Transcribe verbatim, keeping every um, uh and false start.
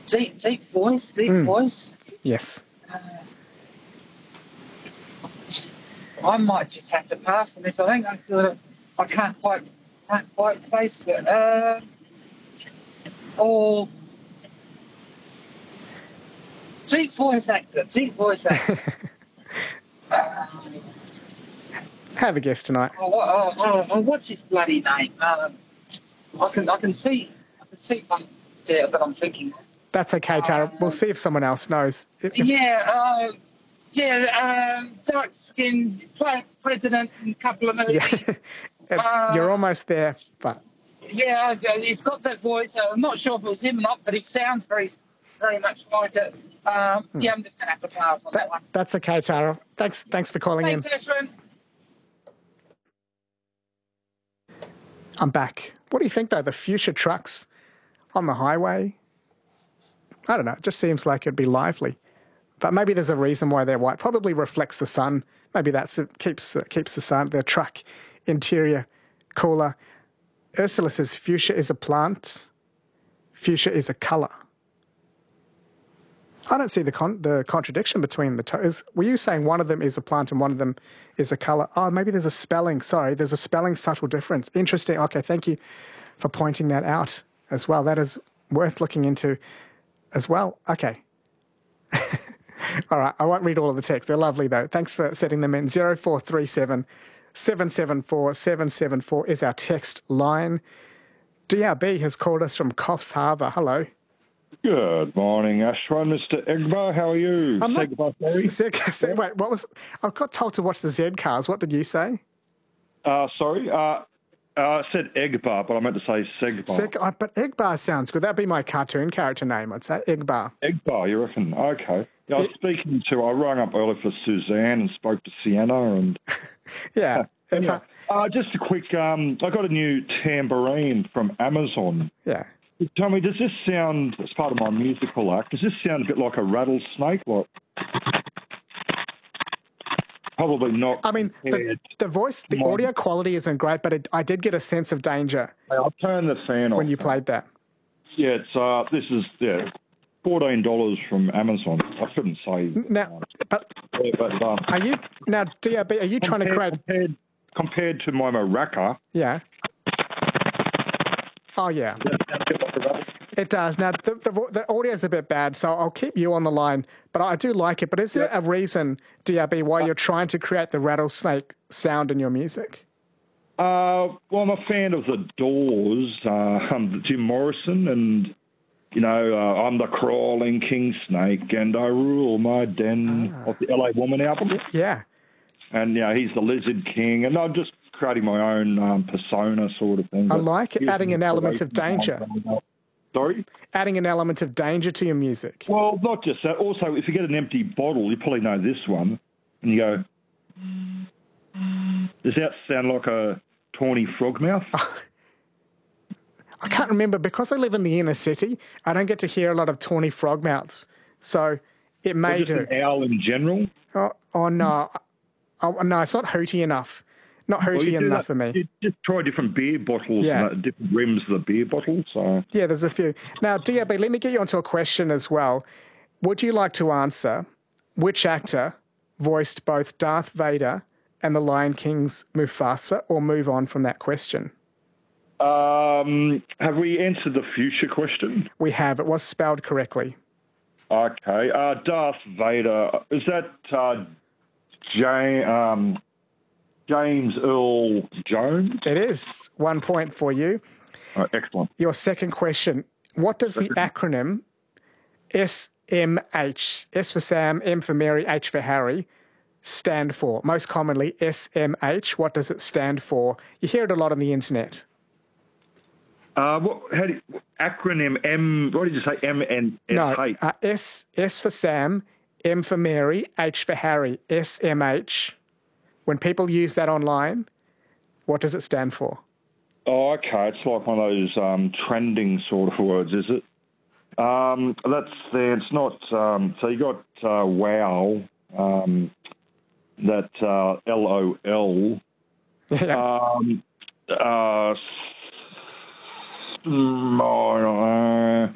Deep, deep voice, deep Mm. voice. Yes. Uh, I might just have to pass on this. I think I sort of, I can't quite, can't quite face it. Uh, or deep voice actor, deep voice actor. uh, Have a guess tonight. oh, oh, oh, oh, what's his bloody name? Um, I can, I can see, I can see one there that I'm thinking. That's okay, Tara. We'll see if someone else knows. If- Yeah, uh, yeah, um, dark skinned, played president in a couple of movies. Yeah. Uh, You're almost there, but Yeah, he's got that voice. Uh, I'm not sure if it was him or not, but he sounds very, very much like it. Um, yeah, I'm just going to have to pass on that, that, one. that's okay, Tara. Thanks, thanks for calling Thanks, in. Ashwin. I'm back. What do you think, though? The future trucks on the highway? I don't know. It just seems like it'd be lively. But maybe there's a reason why they're white. Probably reflects the sun. Maybe that's it. Keeps the, keeps the sun, the truck interior cooler. Ursula says fuchsia is a plant. Fuchsia is a colour. I don't see the con- the contradiction between the two. Is, were you saying one of them is a plant and one of them is a colour? Oh, maybe there's a spelling. Sorry, there's a spelling subtle difference. Interesting. Okay, thank you for pointing that out as well. That is worth looking into as well. Okay. All right, I won't read all of the text. They're lovely, though. Thanks for setting them in. zero four three seven, seven seven four, seven seven four is our text line. D R B has called us from Coffs Harbour. Hello. Good morning, Ashwin. Mister Egbar, how are you? I'm not, Segbar, sorry. Z, Z, wait, what was... I got told to watch the Z cars. What did you say? Uh, sorry, uh, uh, I said Egbar, but I meant to say Segbar. Seg, oh, but Egbar sounds good. That'd be my cartoon character name, I'd say. Egbar. Egbar, you reckon? Okay. Yeah, I was speaking to, I rang up earlier for Suzanne and spoke to Sienna and... Yeah. It's anyway, a, uh, just a quick, um, I got a new tambourine from Amazon. yeah. Tell me, does this sound, as part of my musical act, does this sound a bit like a rattlesnake? Like, probably not. I mean, the, the voice, the my, audio quality isn't great, but it, I did get a sense of danger. I'll turn the fan off. When you played that. Yeah, it's, uh, this is, yeah, fourteen dollars from Amazon. I shouldn't say. Now, but, yeah, but um, are you, now, D R B, are you trying to create... Compared, compared to my maraca. Yeah. Oh, yeah. It does. Now, the, the, the audio is a bit bad, so I'll keep you on the line, but I do like it. But is there a reason, D R B, why you're trying to create the rattlesnake sound in your music? Uh, well, I'm a fan of the Doors, uh, um, Jim Morrison, and, you know, uh, I'm the crawling king snake, and I rule my den, ah. of the L A Woman album. Yeah. And, you know, he's the lizard king, and I'm just creating my own um, persona sort of thing. I like it, adding an element of danger. Sorry? Adding an element of danger to your music. Well, not just that. Also, if you get an empty bottle, you probably know this one, and you go, does that sound like a tawny frogmouth? I can't remember. Because I live in the inner city, I don't get to hear a lot of tawny frogmouths. So it may or just do. An owl in general? Oh, oh no. Oh, no, it's not hooty enough. Not hooty well, enough that, for me. You just try different beer bottles, yeah. and different rims of the beer bottle. So yeah, there's a few. Now, D R B, let me get you onto a question as well. Would you like to answer which actor voiced both Darth Vader and the Lion King's Mufasa, or move on from that question? Um, have we answered the future question? We have. It was spelled correctly. Okay. Uh, Darth Vader, is that uh, Jay, um, James Earl Jones? It is. One point for you. Oh, excellent. Your second question. What does the acronym S M H, S for Sam, M for Mary, H for Harry, stand for? Most commonly, S M H. What does it stand for? You hear it a lot on the internet. Uh, what, how do you, acronym M, what did you say, M and S? No, uh, S, S for Sam, M for Mary, H for Harry, S M H. When people use that online, what does it stand for? Oh, okay. It's like one of those um, trending sort of words, is it? Um, that's there. It's not. Um, so you got uh, wow, um, that uh, L O L. Um, uh,